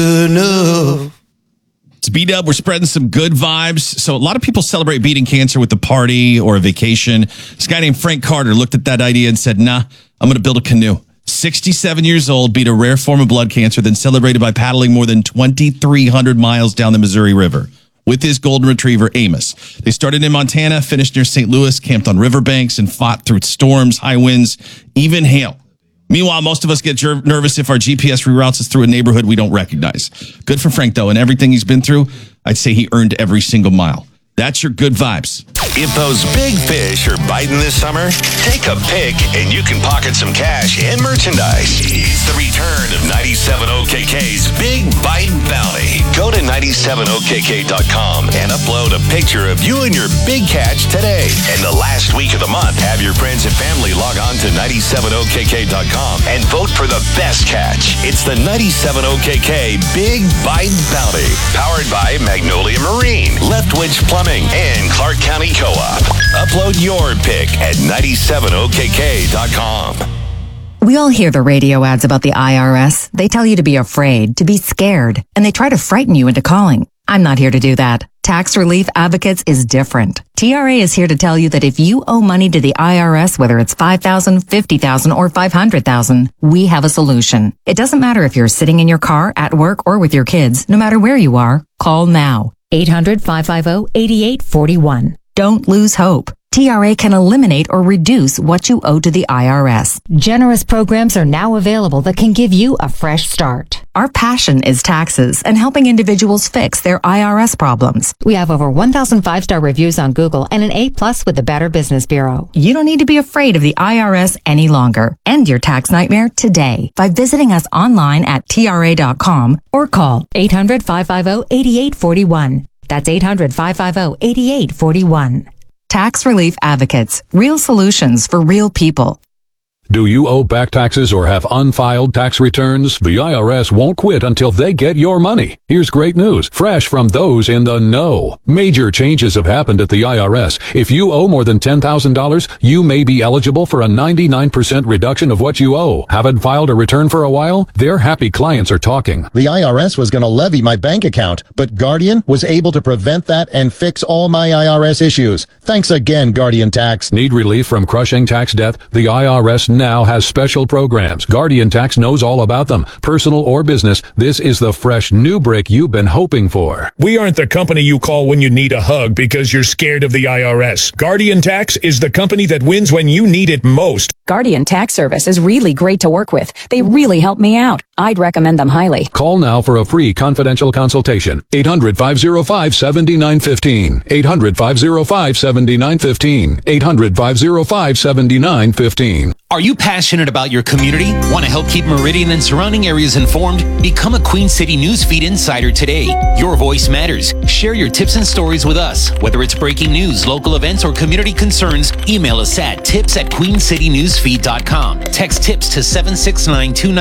It's B-Dub. We're spreading some good vibes. So a lot of people celebrate beating cancer with a party or a vacation. This guy named Frank Carter looked at that idea and said, nah, I'm going to build a canoe. 67 years old, beat a rare form of blood cancer, then celebrated by paddling more than 2,300 miles down the Missouri River with his golden retriever, Amos. They started in Montana, finished near St. Louis, camped on riverbanks, and fought through storms, high winds, even hail. Meanwhile, most of us get nervous if our GPS reroutes us through a neighborhood we don't recognize. Good for Frank, though, and everything he's been through, I'd say he earned every single mile. That's your good vibes. If those big fish are biting this summer, take a pick and you can pocket some cash and merchandise. It's the return of 97OKK's Big Bite Bounty. Go to 97OKK.com and upload a picture of you and your big catch today. And the last week of the month, have your friends and family log on to 97OKK.com and vote for the best catch. It's the 97OKK Big Bite Bounty. Powered by Magnolia Marine, Leftwich Plumbing, and Clark County Co-op. Upload your pick at 97okk.com. We all hear the radio ads about the IRS. They tell you to be afraid, to be scared, and they try to frighten you into calling. I'm not here to do that. Tax Relief Advocates is different. TRA is here to tell you that if you owe money to the IRS, whether it's $5,000, $50,000, or $500,000, we have a solution. It doesn't matter if you're sitting in your car, at work, or with your kids. No matter where you are, call now. 800-550-8841. Don't lose hope. TRA can eliminate or reduce what you owe to the IRS. Generous programs are now available that can give you a fresh start. Our passion is taxes and helping individuals fix their IRS problems. We have over 1,000 5-star reviews on Google and an A+ with the Better Business Bureau. You don't need to be afraid of the IRS any longer. End your tax nightmare today by visiting us online at TRA.com or call 800-550-8841. That's 800-550-8841. Tax Relief Advocates. Real solutions for real people. Do you owe back taxes or have unfiled tax returns? The IRS won't quit until they get your money. Here's great news, fresh from those in the know. Major changes have happened at the IRS. If you owe more than $10,000, you may be eligible for a 99% reduction of what you owe. Haven't filed a return for a while? Their happy clients are talking. The IRS was going to levy my bank account, but Guardian was able to prevent that and fix all my IRS issues. Thanks again, Guardian Tax. Need relief from crushing tax debt? The IRS now has special programs. Guardian Tax knows all about them. Personal or business, this is the fresh new break you've been hoping for. We aren't the company you call when you need a hug because you're scared of the IRS. Guardian Tax is the company that wins when you need it most. Guardian Tax Service is really great to work with. They really help me out. I'd recommend them highly. Call now for a free confidential consultation. 800-505-7915. 800-505-7915. 800-505-7915. Are you passionate about your community? Want to help keep Meridian and surrounding areas informed? Become a Queen City Newsfeed Insider today. Your voice matters. Share your tips and stories with us. Whether it's breaking news, local events, or community concerns, email us at tips@queencitynewsfeed.com. Text tips to 76929.